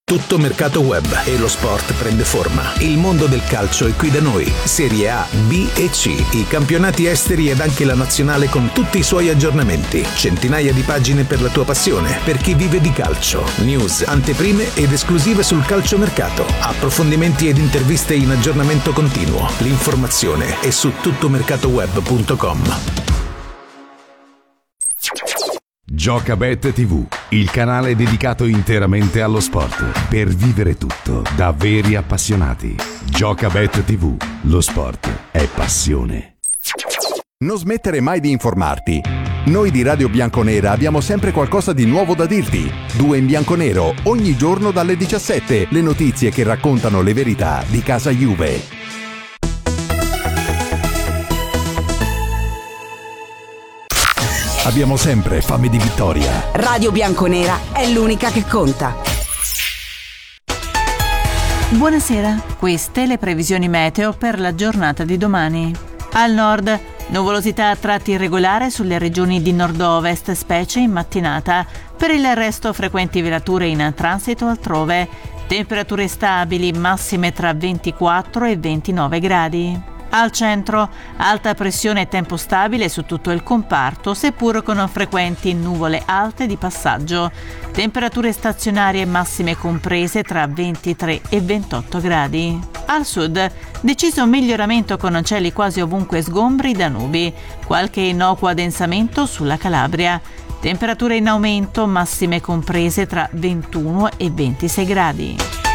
Tutto mercato web e lo sport prende forma. Il mondo del calcio è qui da noi. Serie A, B e C, i campionati esteri ed anche la nazionale con tutti i suoi aggiornamenti. Centinaia di pagine per la tua passione, per chi vive di calcio. News, anteprime ed esclusive sul calciomercato. Approfondimenti ed interviste in aggiornamento continuo. L'informazione è su tuttomercatoweb.com. Giocabet TV, il canale dedicato interamente allo sport, per vivere tutto da veri appassionati. Giocabet TV, lo sport è passione. Non smettere mai di informarti. Noi di Radio Bianconera abbiamo sempre qualcosa di nuovo da dirti. 2 in bianconero, ogni giorno dalle 17, le notizie che raccontano le verità di casa Juve. Abbiamo sempre fame di vittoria. Radio Bianconera è l'unica che conta. Buonasera, queste le previsioni meteo per la giornata di domani. Al nord, nuvolosità a tratti irregolare sulle regioni di nord-ovest, specie in mattinata. Per il resto frequenti velature in transito altrove. Temperature stabili, massime tra 24 e 29 gradi. Al centro, alta pressione e tempo stabile su tutto il comparto, seppur con frequenti nuvole alte di passaggio. Temperature stazionarie massime comprese tra 23 e 28 gradi. Al sud, deciso miglioramento con cieli quasi ovunque sgombri da nubi, qualche innocuo addensamento sulla Calabria. Temperature in aumento, massime comprese tra 21 e 26 gradi.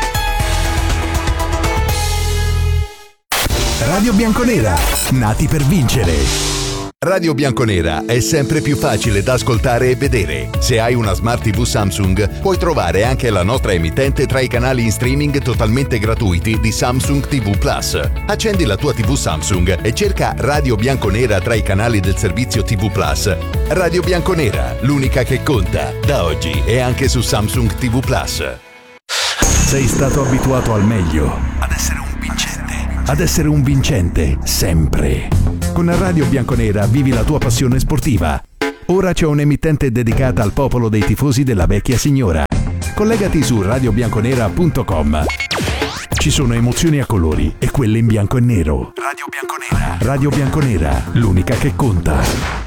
Radio Bianconera, nati per vincere. Radio Bianconera è sempre più facile da ascoltare e vedere. Se hai una Smart TV Samsung, puoi trovare anche la nostra emittente tra i canali in streaming totalmente gratuiti di Samsung TV Plus. Accendi la tua TV Samsung e cerca Radio Bianconera tra i canali del servizio TV Plus. Radio Bianconera, l'unica che conta. Da oggi è anche su Samsung TV Plus. Sei stato abituato al meglio, ad essere un vincente, sempre. Con Radio Bianconera vivi la tua passione sportiva. Ora c'è un'emittente dedicata al popolo dei tifosi della vecchia signora. Collegati su radiobianconera.com. Ci sono emozioni a colori e quelle in bianco e nero. Radio Bianconera. Radio Bianconera, l'unica che conta.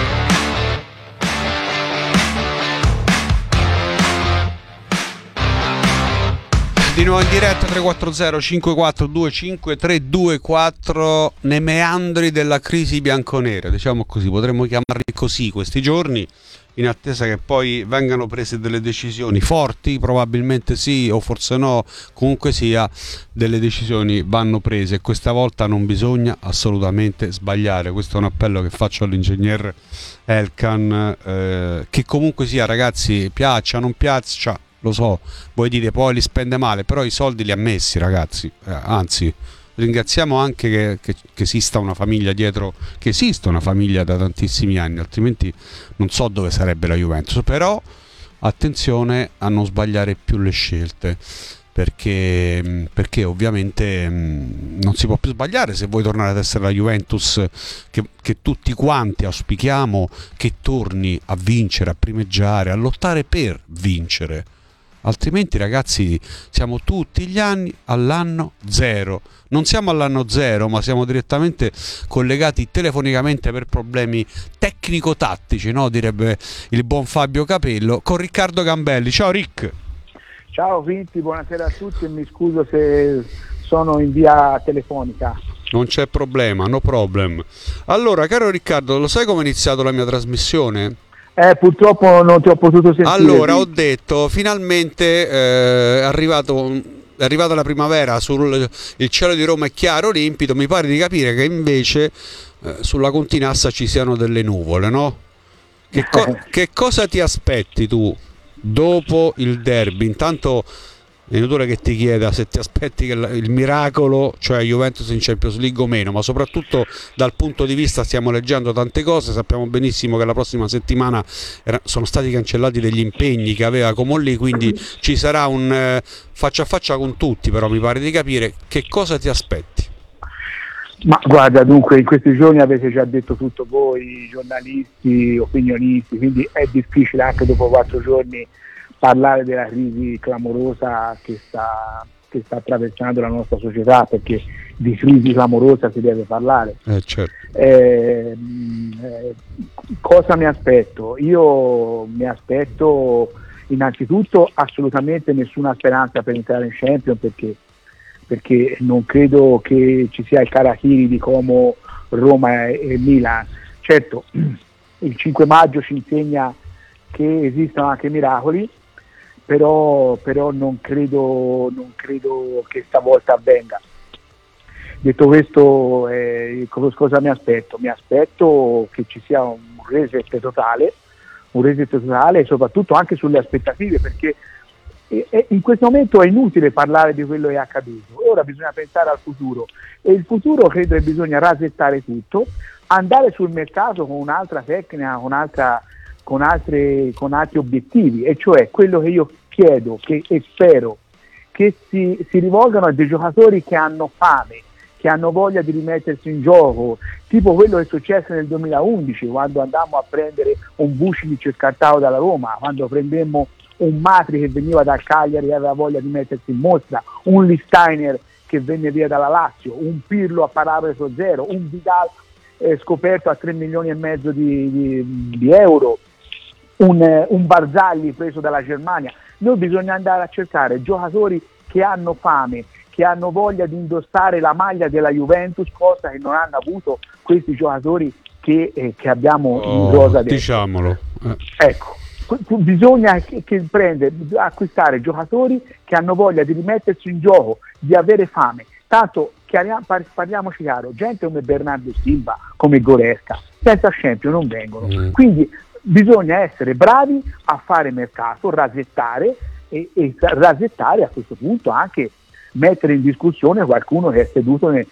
Di nuovo in diretta 340 542 5324 nei meandri della crisi bianconera, diciamo così, potremmo chiamarli così questi giorni, in attesa che poi vengano prese delle decisioni forti, probabilmente sì o forse no, comunque sia delle decisioni vanno prese e questa volta non bisogna assolutamente sbagliare. Questo è un appello che faccio all'ingegner Elkan, che comunque sia, ragazzi, piaccia non piaccia, lo so, voi dite poi li spende male, però i soldi li ha messi, ragazzi, anzi ringraziamo anche che esista una famiglia dietro, che esiste una famiglia da tantissimi anni, altrimenti non so dove sarebbe la Juventus. Però attenzione a non sbagliare più le scelte, perché ovviamente non si può più sbagliare se vuoi tornare ad essere la Juventus che tutti quanti auspichiamo che torni a vincere, a primeggiare, a lottare per vincere. Altrimenti, ragazzi, siamo tutti gli anni all'anno zero. Non siamo all'anno zero, ma siamo direttamente collegati telefonicamente per problemi tecnico-tattici, no? Direbbe il buon Fabio Capello, con Riccardo Gambelli. Ciao Rick. Ciao Vinti, buonasera a tutti e mi scuso se sono in via telefonica. Non c'è problema, no problem. Allora, caro Riccardo, lo sai come è iniziato la mia trasmissione? Purtroppo non ti ho potuto sentire. Allora, ho detto, finalmente è arrivata la primavera, il cielo di Roma è chiaro, limpido, mi pare di capire che invece sulla Continassa ci siano delle nuvole, no? Che cosa ti aspetti tu dopo il derby? Intanto è inutile che ti chieda se ti aspetti che il miracolo, cioè Juventus in Champions League o meno, ma soprattutto dal punto di vista, stiamo leggendo tante cose, sappiamo benissimo che la prossima settimana sono stati cancellati degli impegni che aveva Comolli, quindi ci sarà un faccia a faccia con tutti, però mi pare di capire. Che cosa ti aspetti? Ma guarda, dunque in questi giorni avete già detto tutto voi, giornalisti, opinionisti, quindi è difficile anche dopo 4 giorni parlare della crisi clamorosa che sta attraversando la nostra società, perché di crisi clamorosa si deve parlare. Certo. Cosa mi aspetto? Io mi aspetto innanzitutto assolutamente nessuna speranza per entrare in Champions, perché non credo che ci sia il Karahiri di Como, Roma e Milan. Certo, il 5 maggio ci insegna che esistono anche miracoli, però non credo che stavolta avvenga. Detto questo, cosa mi aspetto? Mi aspetto che ci sia un reset totale e soprattutto anche sulle aspettative, perché in questo momento è inutile parlare di quello che è accaduto. Ora bisogna pensare al futuro, e il futuro credo che bisogna rasettare tutto, andare sul mercato con un'altra tecnica, con altri obiettivi, e cioè quello che io chiedo e spero che si rivolgano a dei giocatori che hanno fame, che hanno voglia di rimettersi in gioco, tipo quello che è successo nel 2011 quando andammo a prendere un Vucinic scartato dalla Roma, quando prendemmo un Matri che veniva dal Cagliari e aveva voglia di mettersi in mostra, un Lichtsteiner che venne via dalla Lazio, un Pirlo a parametro zero, un Vidal scoperto a 3 milioni e mezzo di euro, un Barzagli preso dalla Germania. Noi bisogna andare a cercare giocatori che hanno fame, che hanno voglia di indossare la maglia della Juventus, cosa che non hanno avuto questi giocatori che abbiamo in rosa adesso. Diciamolo. Ecco, bisogna acquistare giocatori che hanno voglia di rimettersi in gioco, di avere fame. Tanto parliamoci chiaro, gente come Bernardo Silva, come Goretzka, senza Champions non vengono. Quindi bisogna essere bravi a fare mercato, rasettare e rasettare a questo punto anche mettere in discussione qualcuno che è seduto nei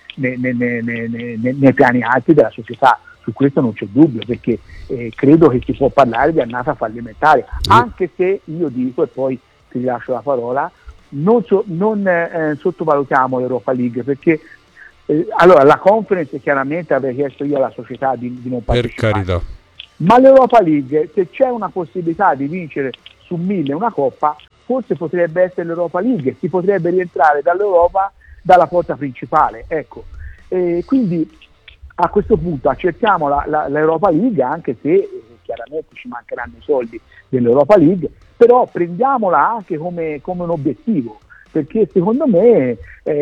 piani alti della società. Su questo non c'è dubbio, perché credo che si può parlare di annata fallimentare, anche se io dico, e poi ti lascio la parola, non sottovalutiamo l'Europa League, perché allora la Conference chiaramente avrei chiesto io alla società di non partecipare, per carità, ma l'Europa League, se c'è una possibilità di vincere su 1000 una coppa, forse potrebbe essere l'Europa League, si potrebbe rientrare dall'Europa dalla porta principale, ecco. Quindi a questo punto accertiamo l'Europa League, anche se chiaramente ci mancheranno i soldi dell'Europa League, però prendiamola anche come un obiettivo, perché secondo me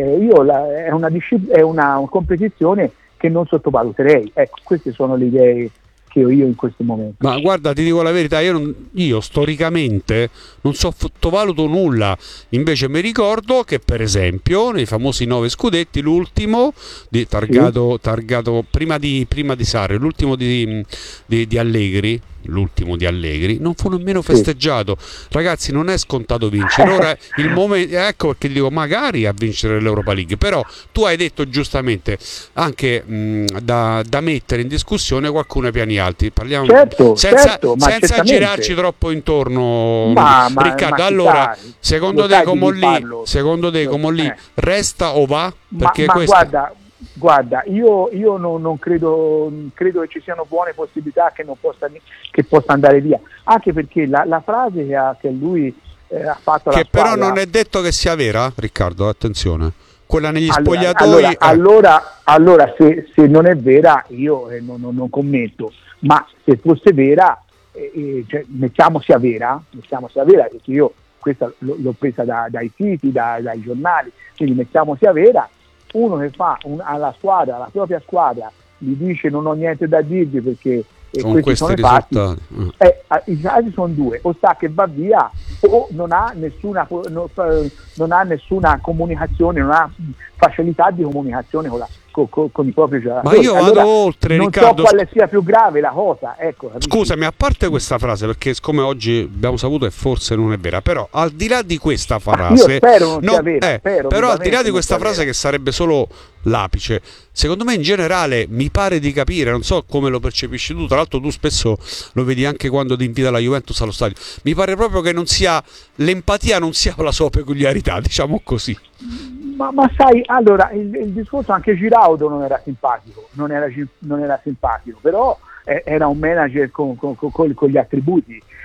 è una competizione che non sottovaluterei. Ecco, queste sono le idee che ho io in questo momento. Ma guarda, ti dico la verità, io storicamente non sottovaluto nulla, invece mi ricordo che per esempio nei famosi 9 scudetti l'ultimo targato prima di Sarri, l'ultimo di Allegri, non fu nemmeno festeggiato. Ragazzi, non è scontato vincere. Ora il momento, ecco perché dico magari a vincere l'Europa League, però tu hai detto giustamente anche da mettere in discussione qualcuno ai piani alti. Parliamo senza girarci troppo intorno, Riccardo. Allora, secondo te come lì resta o va? Perché Guarda, io non credo che ci siano buone possibilità che possa andare via, anche perché la frase che lui ha fatto alla che squadra, però non è detto che sia vera, Riccardo, attenzione, quella negli spogliatoi. Allora se non è vera io non commento, ma se fosse vera, mettiamo sia vera, perché io questa l'ho presa dai siti, dai giornali, quindi mettiamo sia vera. Uno che fa alla propria squadra, gli dice non ho niente da dirvi perché questi sono i fatti, i casi sono due: o sa che va via o non ha nessuna comunicazione, non ha facilità di comunicazione con i propri giocatori. Ma io vado oltre, non Riccardo. so quale sia più grave la cosa, ecco. Scusami, a parte questa frase, perché siccome oggi abbiamo saputo e forse non è vera, però al di là di questa frase, io spero non sia vera, però al di là di questa frase che sarebbe solo l'apice, secondo me in generale mi pare di capire, non so come lo percepisci tu, tra l'altro tu spesso lo vedi anche quando ti invita la Juventus allo stadio, mi pare proprio che l'empatia non sia la sua peculiarità, diciamo così. Ma sai, allora il discorso, anche Giraudo non era simpatico, però era un manager con gli attributi.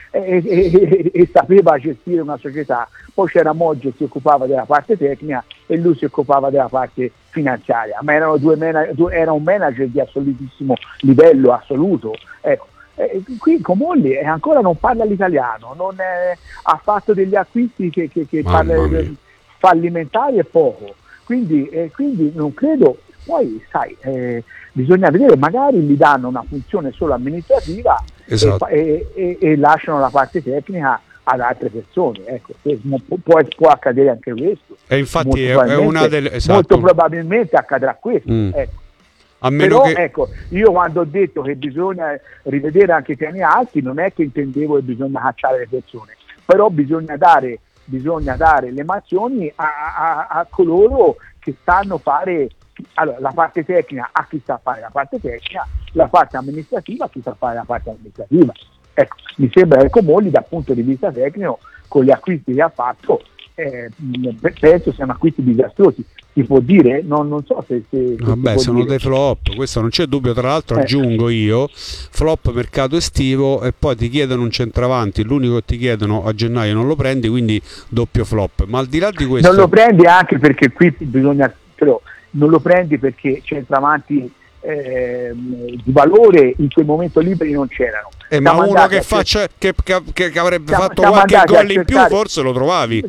e sapeva gestire una società. Poi c'era Moggi che si occupava della parte tecnica e lui si occupava della parte finanziaria, ma erano era un manager di assolutissimo livello assoluto. Ecco. Qui Comolli ancora non parla l'italiano, ha fatto degli acquisti che parla fallimentari e poco, quindi non credo. Poi sai, bisogna vedere, magari gli danno una funzione solo amministrativa, esatto, e lasciano la parte tecnica ad altre persone, ecco, può accadere anche questo, e infatti è una delle, esatto, molto probabilmente accadrà questo, ecco. Però ecco, io quando ho detto che bisogna rivedere anche i piani alti, non è che intendevo che bisogna cacciare le persone, però bisogna dare le mansioni a coloro che sanno fare, allora, la parte tecnica a chi sa fare la parte tecnica, la parte amministrativa a chi sa fare la parte amministrativa. Ecco, mi sembra che Comolli dal punto di vista tecnico, con gli acquisti che ha fatto, penso siano acquisti disastrosi. Si può dire? Non so se vabbè, sono dei flop, questo non c'è dubbio. Tra l'altro aggiungo io, flop mercato estivo, e poi ti chiedono un centravanti, l'unico che ti chiedono a gennaio non lo prendi, quindi doppio flop. Ma al di là di questo, non lo prendi anche perché qui bisogna, però non lo prendi perché centravanti di valore in quel momento liberi non c'erano. Ma uno che faccia che avrebbe fatto qualche gol in più forse lo trovavi.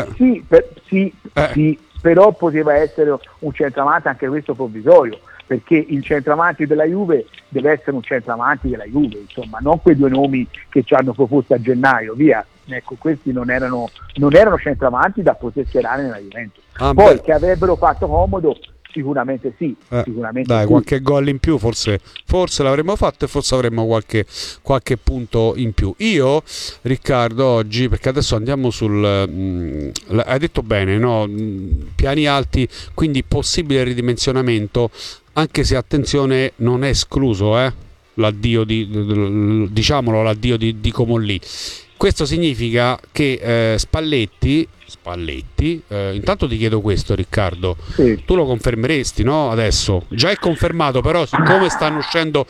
Sì, però poteva essere un centravanti anche questo provvisorio, perché il centravanti della Juve deve essere un centravanti della Juve, insomma, non quei due nomi che ci hanno proposto a gennaio, via. Ecco, questi non erano centravanti da poter schierare nella Juventus. Poi che avrebbero fatto comodo, sicuramente sì, dai, sì. Qualche gol in più forse l'avremmo fatto, e forse avremmo qualche punto in più. Io, Riccardo, oggi, perché adesso andiamo hai detto bene, no? Piani alti, quindi possibile ridimensionamento, anche se attenzione, non è escluso l'addio l'addio di Comolli. Questo significa che Spalletti, intanto ti chiedo questo, Riccardo, sì, tu lo confermeresti, no? Adesso già è confermato, però siccome stanno uscendo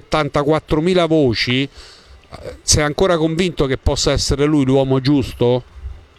74.000 voci, sei ancora convinto che possa essere lui l'uomo giusto?